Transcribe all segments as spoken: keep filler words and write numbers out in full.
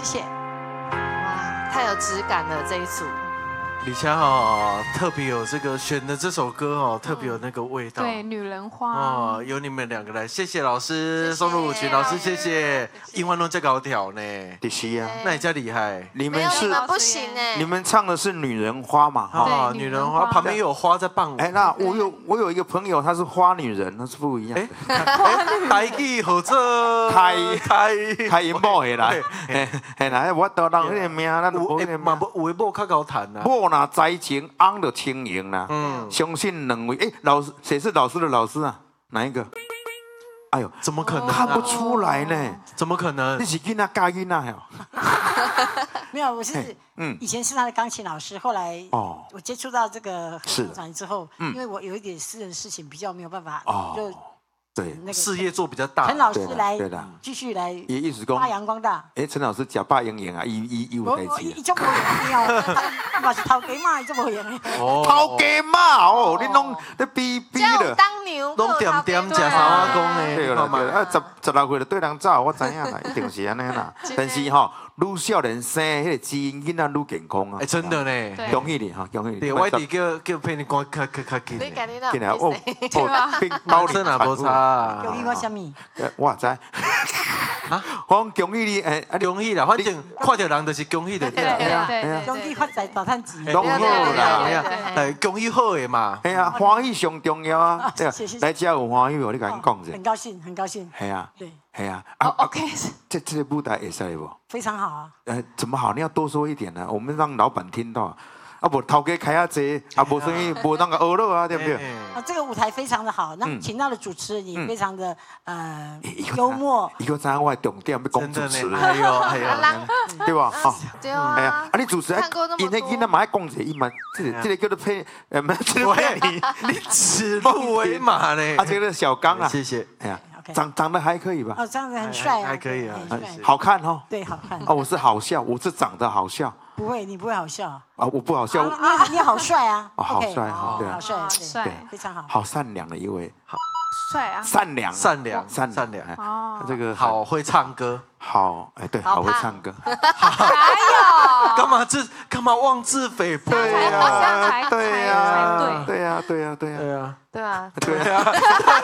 谢谢。 哇，太有质感了这一组。 李佳哦，特别有这个选的这首歌哦，特别有那个味道。 对，女人花哦，由你们两个来，谢谢老师， 谢谢宋如舞群老师，谢谢谢。谢英文都这高调呢， 的是啊， 那你家厉害。 你们是没有你们不行哎， 你们唱的是女人花嘛？哈， 哦，女人花旁边有花在伴舞。 哎，那我有我有一个朋友，她是花女人，那是不一样的。 哎，台语合作， 开开开音幕的啦，嘿嘿啦，我都人迄个名，咱有诶， 无迄个嘛名。 无有诶，某较高谈呐。 某若知情，翁就轻盈啦。 嗯， 相信两位，哎，老师谁是老师的老师啊？哪一个？哎呦， 怎么可能啊？ 看不出来呢。 怎么可能你？是囡仔教囡仔哟？ 没有，我是嗯以前是他的钢琴老师，后来哦我接触到这个是合唱之后， 嗯因为我有一点私人事情比较没有办法， 哦就对， 那个事业做比较大陈。老师对啦来对啦继续来伊意思讲发，扬光大。 哎，陈老师假扮盈盈啊，伊伊伊有我代志啊。 我伊种无用哦，嘛是头家嘛，伊种无用的。 哦头家嘛哦，你拢咧逼逼这样的。 当牛， 拢点点食三碗公呢， 对啦对啦，啊十十六岁就对人走，我知影啦，一定是安尼啦。但是吼，愈少年生，迄个基因囡仔愈健康啊。 哎，真的呢。 对恭喜你哈，恭喜你。 对，我弟叫叫陪你赶较较较紧你的。 赶紧让进来哦哦，并包生也无差恭喜我什么？ 我知。啊，我讲恭喜你，诶，啊你恭喜啦，反正看到人就是恭喜的。 对对啦。 对对恭喜发财大赚钱。 拢好啦。 哎呀，哎，恭喜好的嘛。 哎呀，欢喜上重要啊！对啊谢谢谢，谢来遮有欢喜无？你甲因讲者很。高兴，很高兴。 系啊， 对， 系啊。 哦啊 ，OK， 这这个舞台会使不？ 非常好啊。 呃，怎么好？你要多说一点呢，我们让老板听到。啊，无头家开下济，啊，无生意，无那个学了啊，对不对？ 啊，这个舞台非常的好，那嗯请到的主持人也非常的呃伊个幽默。 伊个知影我的重点要讲真的主持， 呢，哎呦哎呦， 对吧？哈， 对哎呀啊，， 啊，你主持人看过那，么因那囡仔嘛爱讲者，伊嘛，这个这个叫做配，呃，不，这个配喂，你指鹿为马呢？ 啊，这个小刚啊， 谢谢。 哎呀 OK， 长长得还可以吧？ 哦，这样子很帅啊， 还还可以啊很帅好看哦。 对，好看。 哦，我是好笑，我是长得好笑不会，你不会好笑。 啊，我不好笑， 啊，你你好帅啊！ 哦好 OK， 帅哈对啊好帅，对帅对非常好。 好善良的一位， 帅啊！ 善良， 善良善善良哎哦， 这个好会唱歌， 好，哎，对， 好好会胖唱歌， 还有干嘛自干嘛妄自菲薄？ 对这样呀， 才对才呀， 对对呀，对呀，对呀， 对啊， 对啊， 对呀。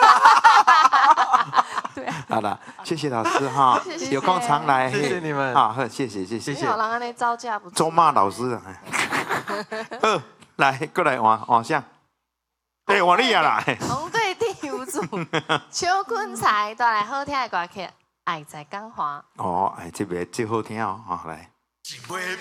对， 好了，谢谢老师哈谢，谢有空常来， 谢谢你们好，呵谢谢谢谢谢谢你好，人安尼招架不住。 周骂老师啊，好，来过来换换相，对，换你啊啦， 红队第五组，邱坤才带来好听的歌曲《爱在港华》。 哦，哎，这边最好听哦，好来。